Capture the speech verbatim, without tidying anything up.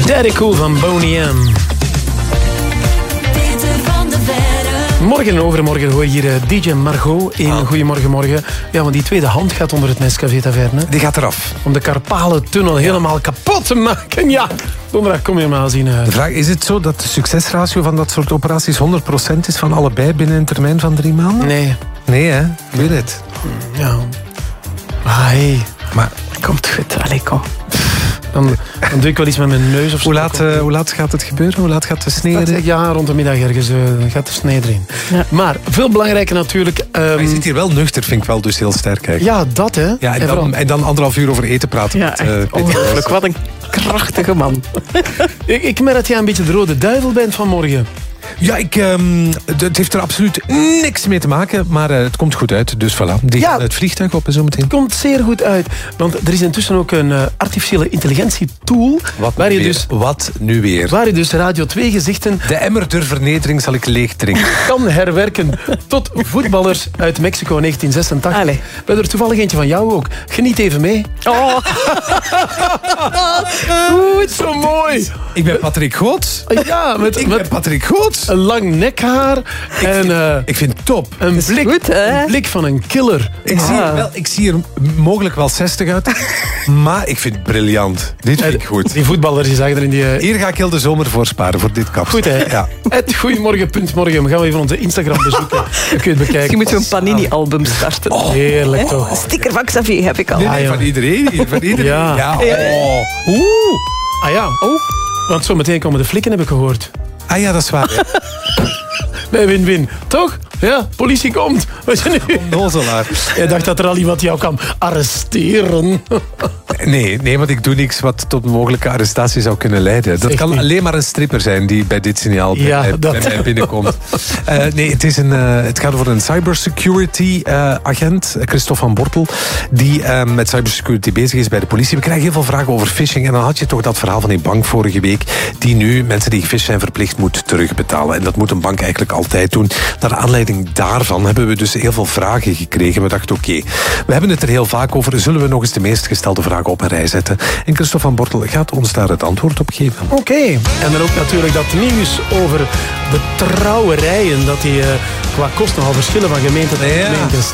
Daddy Cool van Boney M. Morgen en overmorgen hoor je hier D J Margot in ah. Goedemorgen Morgen. Ja, want die tweede hand gaat onder het Nescafé Taverne. Die gaat eraf. Om de Karpalentunnel ja. helemaal kapot te maken. Ja, donderdag kom je maar zien. De vraag, is het zo dat de succesratio van dat soort operaties honderd procent is van allebei binnen een termijn van drie maanden? Nee. Nee, hè? Weet het. Ja. Ai. Maar komt goed, allee, kom. Dan, dan doe ik wel iets met mijn neus of zo. Hoe laat, uh, hoe laat gaat het gebeuren? Hoe laat gaat de snee erin? Ja, rond de middag ergens uh, gaat de snee erin. Ja. Maar veel belangrijker natuurlijk... Um... Maar je zit hier wel nuchter, vind ik wel dus heel sterk. Eigenlijk. Ja, dat hè. Ja, en, dan, en dan anderhalf uur over eten praten. Ja, met, uh, ongelooflijk. Wat een krachtige man. ik, ik merk dat jij een beetje de rode duivel bent vanmorgen. Ja, ik, um, het heeft er absoluut niks mee te maken, maar uh, het komt goed uit. Dus voilà, die ja, het vliegtuig op en zo meteen. Het komt zeer goed uit. Want er is intussen ook een uh, artificiële intelligentie-tool. Wat, waar nu je weer? Dus, Wat nu weer? Waar je dus Radio twee gezichten... De emmer der vernedering zal ik leeg drinken. ...kan herwerken tot voetballers uit Mexico negentien zesentachtig. Allee. We hebben er toevallig eentje van jou ook. Geniet even mee. Oh. Goed, zo mooi. Ik ben Patrick Goots. Ja, met, ik met ben Patrick Goots. Een lang nekhaar. Ik, en, vind, uh, ik vind het top. Een blik, goed, een blik van een killer. Ik, ja. zie er wel, ik zie er mogelijk wel zestig uit. Maar ik vind het briljant. Dit vind ik goed. Die voetballers die zagen er in die... Uh... Hier ga ik heel de zomer voor sparen, voor dit kapsel. Goed, hè? Ja. Het goeiemorgen.morgen. We gaan even onze Instagram bezoeken. Dan kun je het bekijken. Je moet zo'n Panini-album starten. Oh, heerlijk toch. Een sticker van Xavier heb ik al. Nee, nee, van iedereen hier. Van iedereen. Ja. Ja. Oh. Oeh. Ah ja. Oh. Want zometeen komen de flikken, heb ik gehoord. Ah ja, dat is waar. Ja. Bij win-win. Toch? Ja, politie komt. Wat je nu? Onnozelaar. Jij dacht dat er al iemand jou kan arresteren. Nee, nee, want ik doe niks wat tot een mogelijke arrestatie zou kunnen leiden. Dat kan alleen maar een stripper zijn die bij dit signaal bij, ja, mij, dat... bij mij binnenkomt. uh, nee, het, is een, uh, het gaat over een cybersecurity uh, agent, Christophe van Bortel, die uh, met cybersecurity bezig is bij de politie. We krijgen heel veel vragen over phishing. En dan had je toch dat verhaal van die bank vorige week, die nu mensen die gefisht zijn verplicht moet terugbetalen. En dat moet een bank eigenlijk altijd doen. Naar aanleiding daarvan hebben we dus heel veel vragen gekregen. We dachten, oké, okay, we hebben het er heel vaak over. Zullen we nog eens de meest gestelde vragen op een rij zetten? En Christophe van Bortel gaat ons daar het antwoord op geven. Oké. Okay. En dan ook natuurlijk dat nieuws over de trouwerijen. Dat die uh, qua kosten al verschillen van gemeente tot gemeente.